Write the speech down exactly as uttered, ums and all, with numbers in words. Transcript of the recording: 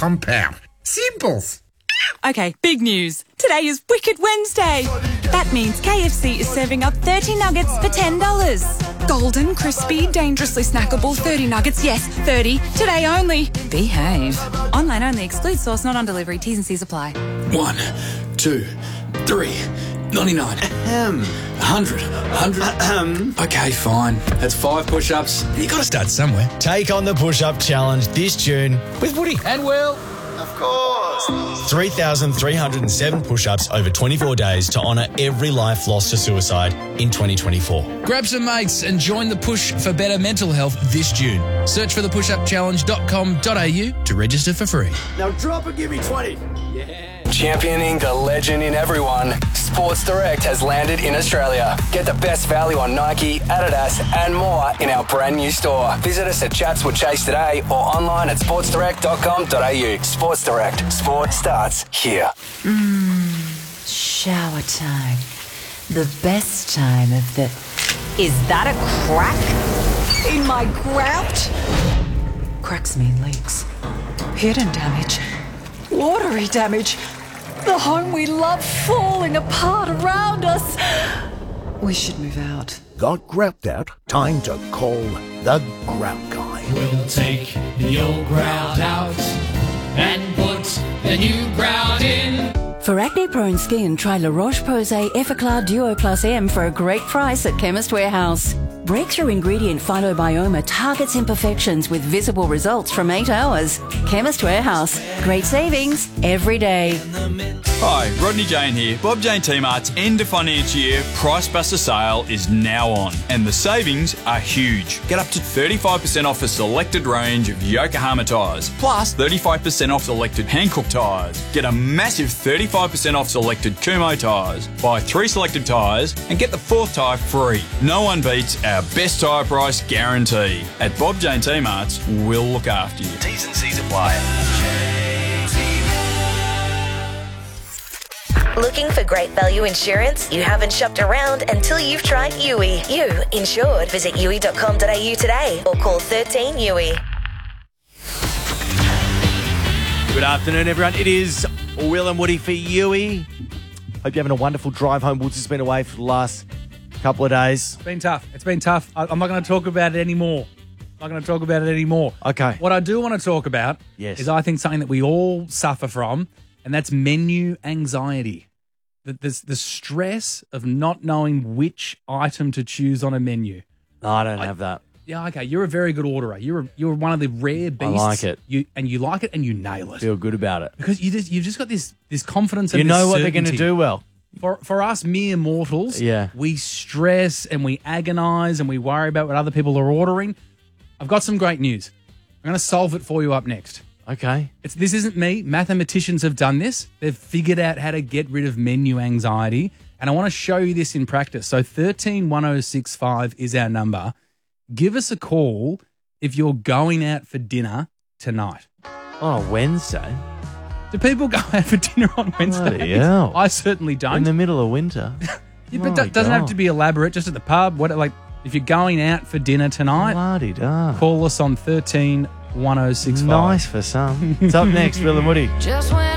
compound. Simples. Okay, big news. Today is Wicked Wednesday. That means K F C is serving up thirty nuggets for ten dollars. Golden, crispy, dangerously snackable thirty nuggets. Yes, thirty. Today only. Behave. Online only. Excludes sauce, not on delivery. T's and C's apply. One, two, three, ninety-nine. Ahem. Hundred. Hundred. Ahem. Okay, fine. That's five push-ups. You got to start somewhere. Take on the push-up challenge this June with Woody. And Will. Of course. three thousand three hundred seven push-ups over twenty-four days to honour every life lost to suicide in twenty twenty-four. Grab some mates and join the push for better mental health this June. Search for the push up challenge dot com dot a u to register for free. Now drop and give me twenty. Yeah. Championing the legend in everyone, Sports Direct has landed in Australia. Get the best value on Nike, Adidas and more in our brand new store. Visit us at Chatswood Chase today or online at sports direct dot com dot a u. Sports Direct. Sport starts here. Mmm, shower time. The best time of the... Is that a crack in my grout? Cracks mean leaks. Hidden damage. Watery damage. The home we love falling apart around us. We should move out. Got grout out? Time to call the Grout Guy. We'll take the old grout out and put the new grout in. For acne-prone skin, try La Roche-Posay Effaclar Duo Plus M for a great price at Chemist Warehouse. Breakthrough ingredient Phytobioma targets imperfections with visible results from eight hours. Chemist Warehouse. Great savings every day. Hi, Rodney Jane here. Bob Jane T-Mart's end of financial year Price Buster sale is now on, and the savings are huge. Get up to thirty-five percent off a selected range of Yokohama tyres, plus thirty-five percent off selected Hankook tyres. Get a massive thirty-five percent off selected Kumho tyres. Buy three selected tyres and get the fourth tyre free. No one beats our best tyre price guarantee. At Bob Jane T-Mart's, we'll look after you. T's and C's apply. Looking for great value insurance? You haven't shopped around until you've tried U I. You insured. Visit U I dot com dot a u today or call thirteen U I. Good afternoon, everyone. It is Will and Woody for U I. Hope you're having a wonderful drive home. Woods has been away for the last couple of days. It's been tough. It's been tough. I, I'm not going to talk about it anymore. I'm not going to talk about it anymore. Okay. What I do want to talk about yes. is I think something that we all suffer from, and that's menu anxiety. The, the, the stress of not knowing which item to choose on a menu. No, I don't I, have that. Yeah, okay. You're a very good orderer. You're a, you're one of the rare beasts. I like it. You and you like it and you nail it. Feel good about it because you just you've just got this this confidence. And you this know what certainty. they're going to do well. For for us mere mortals, yeah. we stress and we agonise and we worry about what other people are ordering. I've got some great news. I'm going to solve it for you up next. Okay. It's, this isn't me. Mathematicians have done this. They've figured out how to get rid of menu anxiety. And I want to show you this in practice. So thirteen one oh six five is our number. Give us a call if you're going out for dinner tonight. On a Wednesday? Do people go out for dinner on Wednesdays? Bloody hell. I certainly don't. In the middle of winter? Yeah, but that doesn't have to be elaborate, just at the pub. What, like, if you're going out for dinner tonight, Bloody-da. call us on thirteen one oh six five. Nice for some. It's up next, Will and Woody. Just when